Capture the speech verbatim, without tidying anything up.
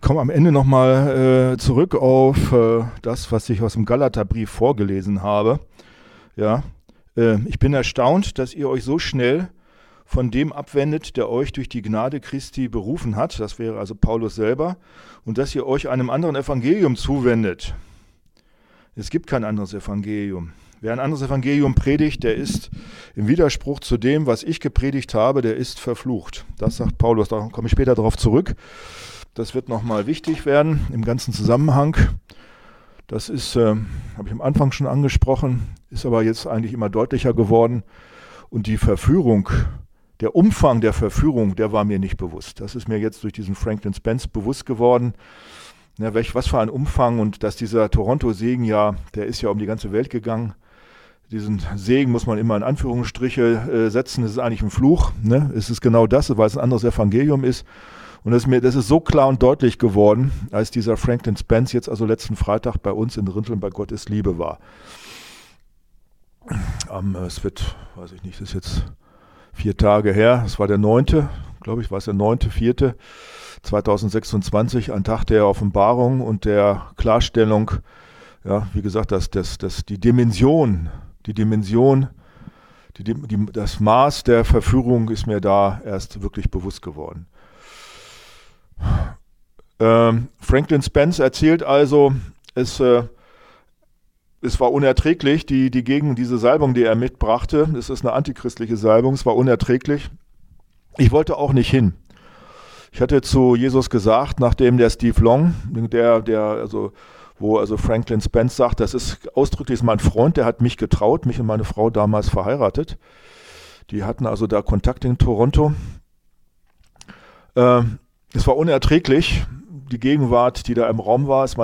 komme am Ende nochmal äh, zurück auf äh, das, was ich aus dem Galaterbrief vorgelesen habe. Ja, äh, ich bin erstaunt, dass ihr euch so schnell von dem abwendet, der euch durch die Gnade Christi berufen hat. Das wäre also Paulus selber. Und dass ihr euch einem anderen Evangelium zuwendet. Es gibt kein anderes Evangelium. Wer ein anderes Evangelium predigt, der ist im Widerspruch zu dem, was ich gepredigt habe, der ist verflucht. Das sagt Paulus, da komme ich später darauf zurück. Das wird nochmal wichtig werden im ganzen Zusammenhang. Das ist, äh, habe ich am Anfang schon angesprochen, ist aber jetzt eigentlich immer deutlicher geworden. Und die Verführung, der Umfang der Verführung, der war mir nicht bewusst. Das ist mir jetzt durch diesen Franklin Spence bewusst geworden. Ja, welch, was für ein Umfang, und dass dieser Toronto-Segen ja, der ist ja um die ganze Welt gegangen. Diesen Segen muss man immer in Anführungsstriche äh, setzen, das ist eigentlich ein Fluch. Ne? Es ist genau das, weil es ein anderes Evangelium ist. Und das ist, mir, das ist so klar und deutlich geworden, als dieser Franklin Spence jetzt also letzten Freitag bei uns in Rinteln bei Gott ist Liebe war. Um, es wird, weiß ich nicht, das ist jetzt vier Tage her, es war der neunte, glaube ich, war es der neunte, vierte zweitausendsechsundzwanzig, ein Tag der Offenbarung und der Klarstellung, ja, wie gesagt, dass, dass, dass die Dimension, die Dimension, die, die, das Maß der Verführung ist mir da erst wirklich bewusst geworden. Ähm, Franklin Spence erzählt also, es, äh, es war unerträglich, die, die gegen diese Salbung, die er mitbrachte, es ist eine antichristliche Salbung, es war unerträglich. Ich wollte auch nicht hin. Ich hatte zu Jesus gesagt, nachdem der Steve Long, der, der, also, wo also Franklin Spence sagt, das ist ausdrücklich mein Freund, der hat mich getraut, mich und meine Frau damals verheiratet. Die hatten also da Kontakt in Toronto. Äh, es war unerträglich, die Gegenwart, die da im Raum war. Es war